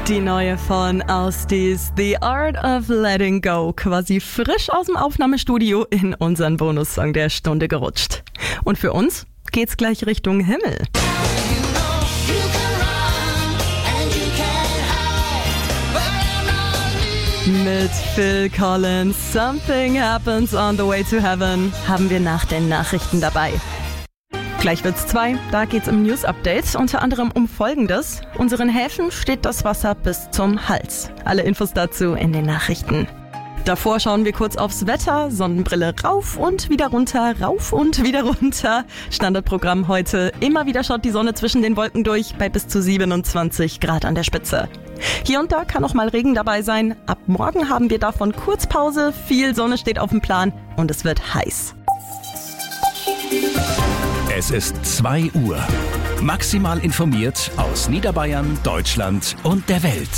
Die neue von Austis, The Art of Letting Go, quasi frisch aus dem Aufnahmestudio in unseren Bonussong der Stunde gerutscht. Und für uns geht's gleich Richtung Himmel. Mit Phil Collins, Something Happens on the Way to Heaven, haben wir nach den Nachrichten dabei. Gleich wird's 2, da geht's im News-Update unter anderem um Folgendes. Unseren Häfen steht das Wasser bis zum Hals. Alle Infos dazu in den Nachrichten. Davor schauen wir kurz aufs Wetter, Sonnenbrille rauf und wieder runter, rauf und wieder runter. Standardprogramm heute, immer wieder schaut die Sonne zwischen den Wolken durch bei bis zu 27 Grad an der Spitze. Hier und da kann auch mal Regen dabei sein. Ab morgen haben wir davon Kurzpause, viel Sonne steht auf dem Plan und es wird heiß. Es ist 2 Uhr. Maximal informiert aus Niederbayern, Deutschland und der Welt.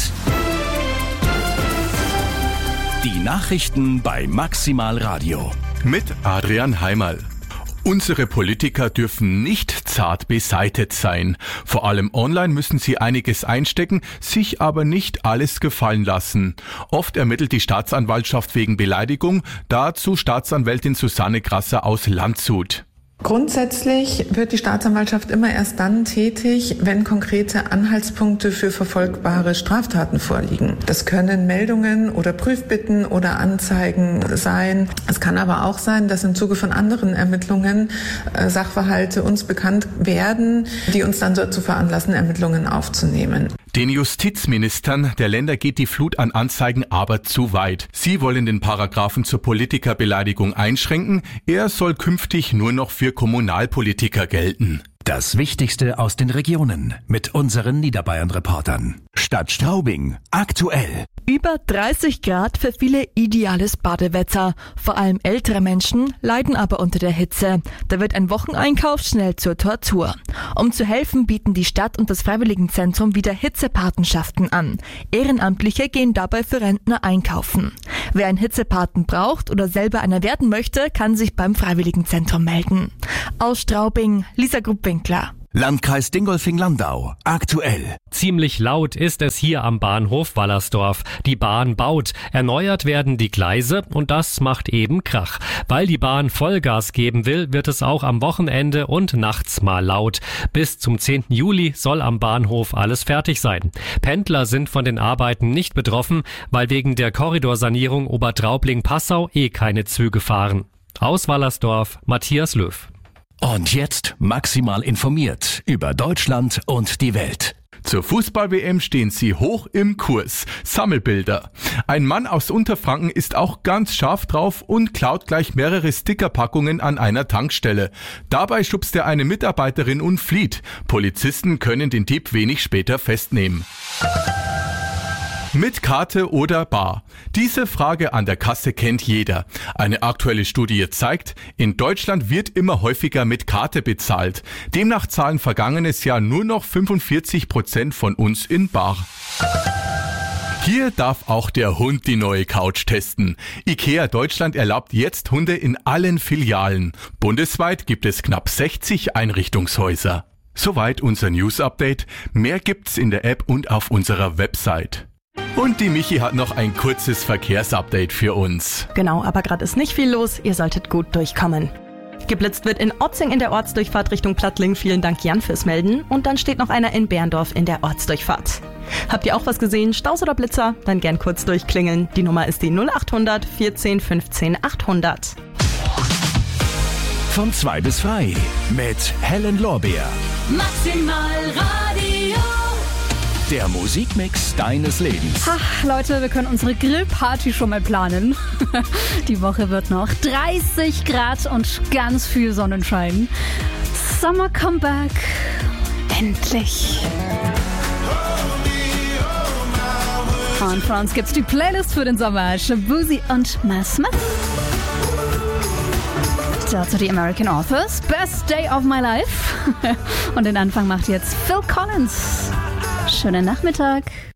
Die Nachrichten bei Maximal Radio. Mit Adrian Heimerl. Unsere Politiker dürfen nicht zart beseitet sein. Vor allem online müssen sie einiges einstecken, sich aber nicht alles gefallen lassen. Oft ermittelt die Staatsanwaltschaft wegen Beleidigung, dazu Staatsanwältin Susanne Grasser aus Landshut. Grundsätzlich wird die Staatsanwaltschaft immer erst dann tätig, wenn konkrete Anhaltspunkte für verfolgbare Straftaten vorliegen. Das können Meldungen oder Prüfbitten oder Anzeigen sein. Es kann aber auch sein, dass im Zuge von anderen Ermittlungen Sachverhalte uns bekannt werden, die uns dann dazu veranlassen, Ermittlungen aufzunehmen. Den Justizministern der Länder geht die Flut an Anzeigen aber zu weit. Sie wollen den Paragraphen zur Politikerbeleidigung einschränken. Er soll künftig nur noch für Kommunalpolitiker gelten. Das Wichtigste aus den Regionen mit unseren Niederbayern-Reportern. Stadt Straubing, aktuell. Über 30 Grad für viele ideales Badewetter. Vor allem ältere Menschen leiden aber unter der Hitze. Da wird ein Wocheneinkauf schnell zur Tortur. Um zu helfen, bieten die Stadt und das Freiwilligenzentrum wieder Hitzepatenschaften an. Ehrenamtliche gehen dabei für Rentner einkaufen. Wer einen Hitzepaten braucht oder selber einer werden möchte, kann sich beim Freiwilligenzentrum melden. Aus Straubing, Lisa Grupp-Winkler. Landkreis Dingolfing-Landau, aktuell. Ziemlich laut ist es hier am Bahnhof Wallersdorf. Die Bahn baut, erneuert werden die Gleise und das macht eben Krach. Weil die Bahn Vollgas geben will, wird es auch am Wochenende und nachts mal laut. Bis zum 10. Juli soll am Bahnhof alles fertig sein. Pendler sind von den Arbeiten nicht betroffen, weil wegen der Korridorsanierung Obertraubling-Passau keine Züge fahren. Aus Wallersdorf, Matthias Löw. Und jetzt maximal informiert über Deutschland und die Welt. Zur Fußball-WM stehen sie hoch im Kurs. Sammelbilder. Ein Mann aus Unterfranken ist auch ganz scharf drauf und klaut gleich mehrere Stickerpackungen an einer Tankstelle. Dabei schubst er eine Mitarbeiterin und flieht. Polizisten können den Dieb wenig später festnehmen. Mit Karte oder bar? Diese Frage an der Kasse kennt jeder. Eine aktuelle Studie zeigt, in Deutschland wird immer häufiger mit Karte bezahlt. Demnach zahlen vergangenes Jahr nur noch 45% von uns in bar. Hier darf auch der Hund die neue Couch testen. IKEA Deutschland erlaubt jetzt Hunde in allen Filialen. Bundesweit gibt es knapp 60 Einrichtungshäuser. Soweit unser News-Update. Mehr gibt's in der App und auf unserer Website. Und die Michi hat noch ein kurzes Verkehrsupdate für uns. Genau, aber gerade ist nicht viel los, ihr solltet gut durchkommen. Geblitzt wird in Otzing in der Ortsdurchfahrt Richtung Plattling. Vielen Dank Jan fürs Melden. Und dann steht noch einer in Berndorf in der Ortsdurchfahrt. Habt ihr auch was gesehen, Staus oder Blitzer? Dann gern kurz durchklingeln. Die Nummer ist die 0800 14 15 800. Von 2 bis 3 mit Helen Lorbeer. Maximal Radio. Der Musikmix deines Lebens. Ach, Leute, wir können unsere Grillparty schon mal planen. Die Woche wird noch 30 Grad und ganz viel Sonnenschein. Summer Comeback. Endlich. Und von uns gibt's die Playlist für den Sommer. Shabuzi und Mal Smith. Dazu die American Authors. Best Day of My Life. Und den Anfang macht jetzt Phil Collins. Schönen Nachmittag.